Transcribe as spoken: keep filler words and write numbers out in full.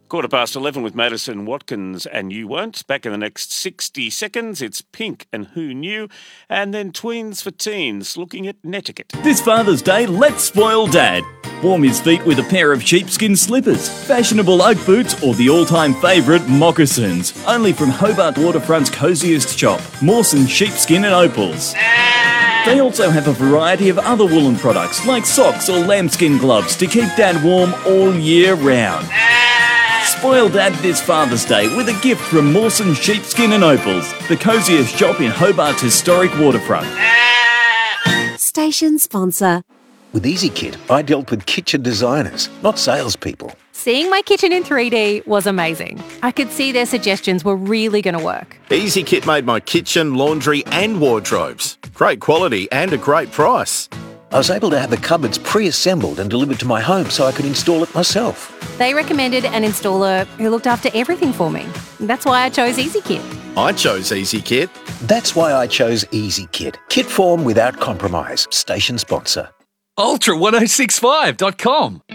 Quarter past eleven with Madison Watkins and You Won't. Back in the next sixty seconds, it's Pink and Who Knew, and then Tweens for Teens, looking at netiquette. This Father's Day, let's spoil Dad. Warm his feet with a pair of sheepskin slippers, fashionable Oak boots, or the all-time favourite, moccasins. Only from Hobart Waterfront's cosiest shop, Mawson Sheepskin and Opals. They also have a variety of other woolen products like socks or lambskin gloves to keep Dad warm all year round. Spoil Dad this Father's Day with a gift from Mawson Sheepskin and Opals, the cosiest shop in Hobart's historic waterfront. Station sponsor. With EasyKit, I dealt with kitchen designers, not salespeople. Seeing my kitchen in three D was amazing. I could see their suggestions were really going to work. EasyKit made my kitchen, laundry and wardrobes. Great quality and a great price. I was able to have the cupboards pre-assembled and delivered to my home so I could install it myself. They recommended an installer who looked after everything for me. That's why I chose EasyKit. I chose EasyKit. That's why I chose EasyKit. Kit form without compromise. Station sponsor. ultra ten sixty-five dot com